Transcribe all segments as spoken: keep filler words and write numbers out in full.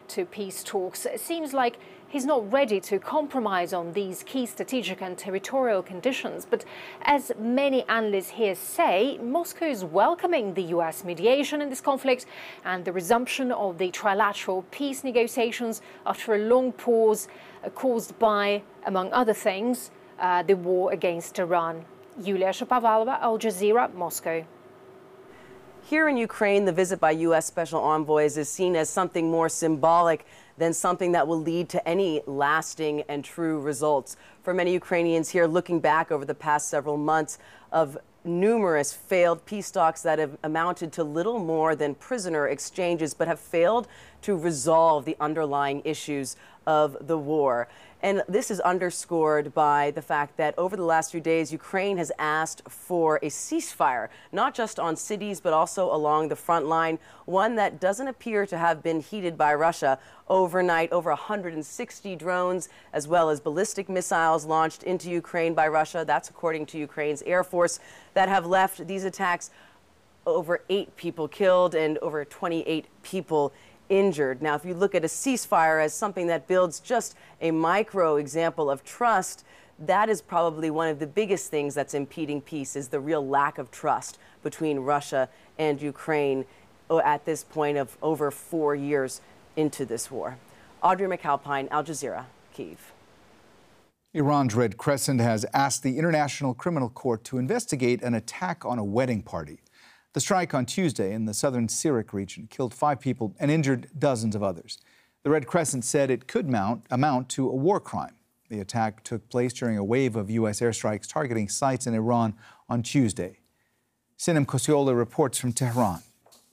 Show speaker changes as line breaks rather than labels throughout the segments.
to peace talks. It seems like he's not ready to compromise on these key strategic and territorial conditions. But as many analysts here say, Moscow is welcoming the U S mediation in this conflict and the resumption of the trilateral peace negotiations after a long pause uh, caused by, among other things, uh, the war against Iran. Yulia Shapovalova, Al Jazeera, Moscow.
Here in Ukraine, the visit by U S special envoys is seen as something more symbolic than something that will lead to any lasting and true results. For many Ukrainians here, looking back over the past several months of numerous failed peace talks that have amounted to little more than prisoner exchanges, but have failed to resolve the underlying issues of the war. And this is underscored by the fact that over the last few days, Ukraine has asked for a ceasefire, not just on cities, but also along the front line, one that doesn't appear to have been heeded by Russia. Overnight, over one hundred sixty drones, as well as ballistic missiles launched into Ukraine by Russia. That's according to Ukraine's Air Force, that have left these attacks over eight people killed and over twenty-eight people injured. Now, if you look at a ceasefire as something that builds just a micro example of trust, that is probably one of the biggest things that's impeding peace, is the real lack of trust between Russia and Ukraine at this point of over four years into this war. Audrey McAlpine, Al Jazeera, Kyiv.
Iran's Red Crescent has asked the International Criminal Court to investigate an attack on a wedding party. The strike on Tuesday in the southern Sirik region killed five people and injured dozens of others. The Red Crescent said it could mount, amount to a war crime. The attack took place during a wave of U S airstrikes targeting sites in Iran on Tuesday. Sinem Kosiola reports from Tehran.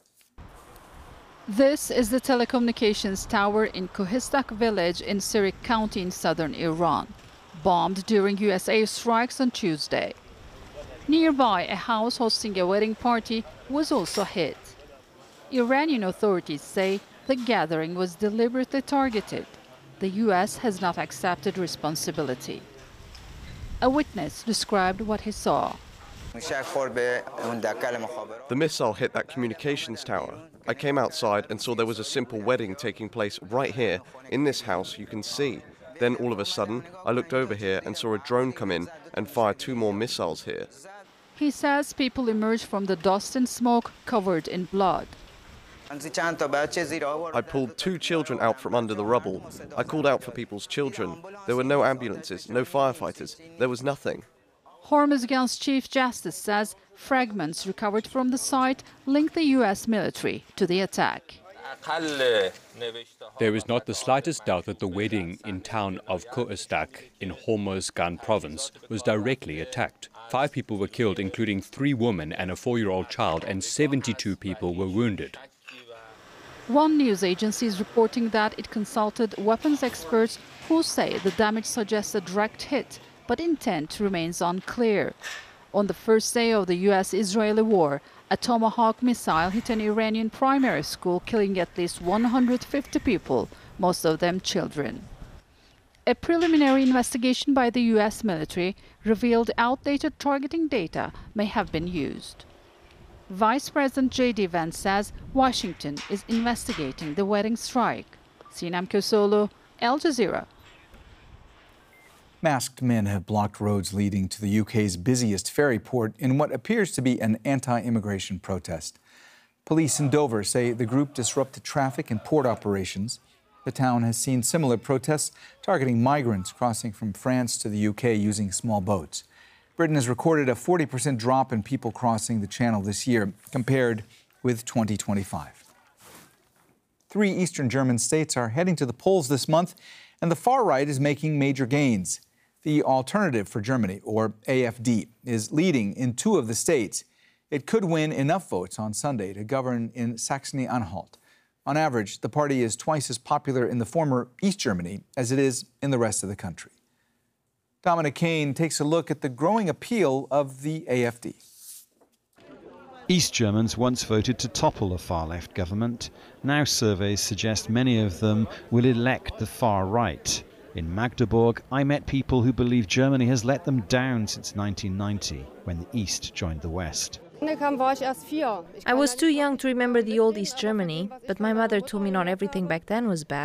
This is the telecommunications tower in Kohistak village in Sirik County in southern Iran, bombed during U S airstrikes on Tuesday. Nearby, a house hosting a wedding party was also hit. Iranian authorities say the gathering was deliberately targeted. The U S has not accepted responsibility. A witness described what he saw.
The missile hit that communications tower. I came outside and saw there was a simple wedding taking place right here in this house you can see. Then all of a sudden, I looked over here and saw a drone come in and fire two more missiles here.
He says people emerged from the dust and smoke covered in blood.
I pulled two children out from under the rubble. I called out for people's children. There were no ambulances, no firefighters. There was nothing.
Hormuzgan's Chief Justice says fragments recovered from the site link the U S military to the attack.
There is not the slightest doubt that the wedding in town of Kohistak in Hormuzgan province was directly attacked. Five people were killed, including three women and a four-year-old child, and seventy-two people were wounded.
One news agency is reporting that it consulted weapons experts who say the damage suggests a direct hit, but intent remains unclear. On the first day of the U S Israeli war, a Tomahawk missile hit an Iranian primary school, killing at least one hundred fifty people, most of them children. A preliminary investigation by the U S military revealed outdated targeting data may have been used. Vice President J D Vance says Washington is investigating the wedding strike. Sinem Kosiola, Al Jazeera.
Masked men have blocked roads leading to the U K's busiest ferry port in what appears to be an anti-immigration protest. Police in Dover say the group disrupted traffic and port operations. The town has seen similar protests targeting migrants crossing from France to the U K using small boats. Britain has recorded a forty percent drop in people crossing the channel this year compared with twenty twenty-five. Three eastern German states are heading to the polls this month, and the far right is making major gains. The Alternative for Germany, or A F D, is leading in two of the states. It could win enough votes on Sunday to govern in Saxony-Anhalt. On average, the party is twice as popular in the former East Germany as it is in the rest of the country. Dominic Kane takes a look at the growing appeal of the A F D.
East Germans once voted to topple a far-left government. Now surveys suggest many of them will elect the far right. In Magdeburg, I met people who believe Germany has let them down since nineteen ninety, when the East joined the West.
I was too young to remember the old East Germany, but my mother told me not everything back then was bad.